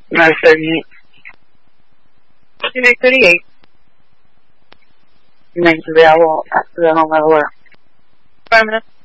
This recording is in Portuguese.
9:38. 38. Remains available after the home level order. Affirmative.